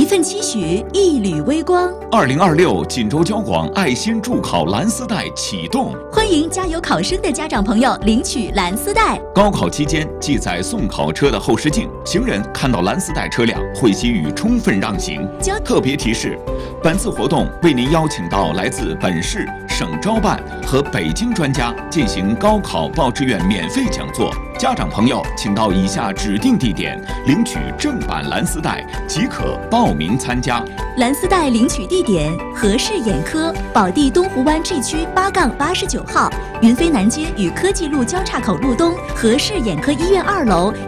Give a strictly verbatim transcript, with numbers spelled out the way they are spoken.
份期许，一缕微光。 二零二六锦州交广爱心助考蓝丝带启动， 欢迎加油考生的家长朋友领取蓝丝带。 高考期间记载送考车的后视镜，行人看到蓝丝带车辆会给予充分让行。特别提示：本次活动为您邀请到来自本市、省招办和北京专家进行高考报志愿免费讲座。家长朋友，请到以下指定地点领取正版蓝丝带，即可报名参加。 蓝丝带领取地点：和氏眼科宝地东湖湾 G 区八杠八十九号，云飞南街与科技路交叉口路东和氏眼科医院二楼。